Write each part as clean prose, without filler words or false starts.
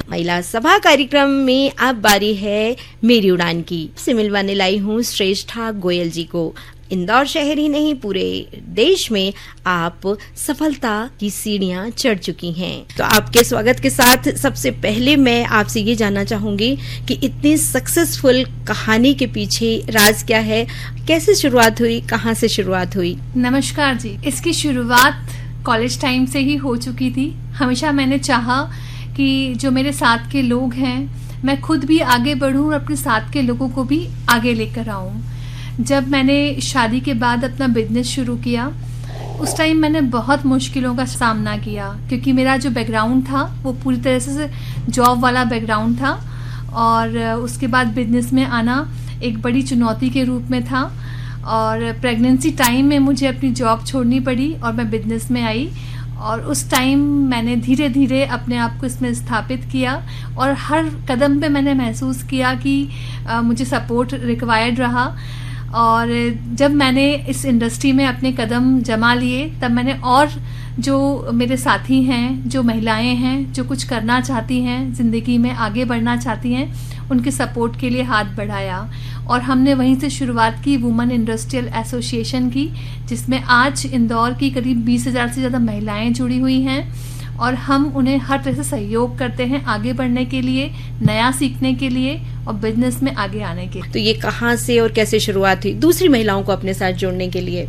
महिला सभा कार्यक्रम में अब बारी है मेरी उड़ान की। से मिलवाने लाई हूँ श्रेष्ठा गोयल जी को। इंदौर शहर ही नहीं, पूरे देश में आप सफलता की सीढ़ियां चढ़ चुकी हैं। तो आपके स्वागत के साथ सबसे पहले मैं आपसे ये जानना चाहूंगी कि इतनी सक्सेसफुल कहानी के पीछे राज क्या है, कैसे शुरुआत हुई, कहाँ से शुरुआत हुई? नमस्कार जी। इसकी शुरुआत कॉलेज टाइम से ही हो चुकी थी। हमेशा मैंने चाहा कि जो मेरे साथ के लोग हैं, मैं खुद भी आगे बढ़ूं और अपने साथ के लोगों को भी आगे लेकर आऊं। जब मैंने शादी के बाद अपना बिजनेस शुरू किया, उस टाइम मैंने बहुत मुश्किलों का सामना किया, क्योंकि मेरा जो बैकग्राउंड था वो पूरी तरह से जॉब वाला बैकग्राउंड था और उसके बाद बिजनेस में आना एक बड़ी चुनौती के रूप में था। और प्रेगनेंसी टाइम में मुझे अपनी जॉब छोड़नी पड़ी और मैं बिजनेस में आई, और उस टाइम मैंने धीरे धीरे अपने आप को इसमें स्थापित किया और हर कदम पे मैंने महसूस किया कि मुझे सपोर्ट रिक्वायर्ड रहा। और जब मैंने इस इंडस्ट्री में अपने कदम जमा लिए, तब मैंने और जो मेरे साथी हैं, जो महिलाएं हैं, जो कुछ करना चाहती हैं, ज़िंदगी में आगे बढ़ना चाहती हैं, उनके सपोर्ट के लिए हाथ बढ़ाया। और हमने वहीं से शुरुआत की वुमेन इंडस्ट्रियल एसोसिएशन की, जिसमें आज इंदौर की करीब 20,000 से ज़्यादा महिलाएं जुड़ी हुई हैं और हम उन्हें हर तरह से सहयोग करते हैं आगे बढ़ने के लिए, नया सीखने के लिए और बिजनेस में आगे आने के लिए। तो ये कहाँ से और कैसे शुरुआत हुई दूसरी महिलाओं को अपने साथ जोड़ने के लिए?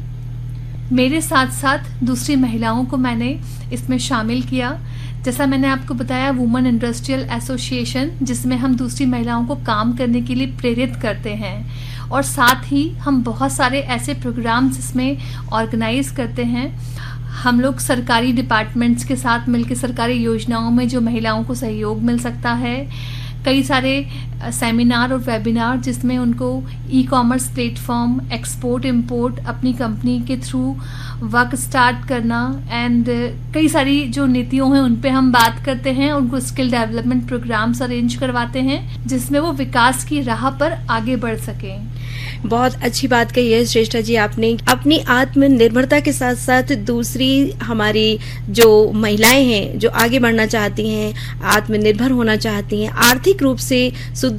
मेरे साथ साथ दूसरी महिलाओं को मैंने इसमें शामिल किया। जैसा मैंने आपको बताया, वुमेन इंडस्ट्रियल एसोसिएशन, जिसमें हम दूसरी महिलाओं को काम करने के लिए प्रेरित करते हैं और साथ ही हम बहुत सारे ऐसे प्रोग्राम्स इसमें ऑर्गेनाइज करते हैं। हम लोग सरकारी डिपार्टमेंट्स के साथ मिलकर सरकारी योजनाओं में जो महिलाओं को सहयोग मिल सकता है, कई सारे सेमिनार और वेबिनार जिसमें उनको e commerce platform, export import अपनी कंपनी के थ्रू वर्क स्टार्ट करना, एंड कई सारी जो नीतियों हैं उन पे हम बात करते हैं। उनको स्किल डेवलपमेंट प्रोग्राम्स अरेंज करवाते हैं जिसमें वो विकास की राह पर आगे बढ़ सकें। बहुत अच्छी बात कही है श्रेष्ठा जी आपने। अपनी आत्मनिर्भरता के साथ साथ दूसरी हमारी जो महिलाएं हैं, जो आगे बढ़ना चाहती हैं, आत्मनिर्भर होना चाहती हैं, आर्थिक रूप से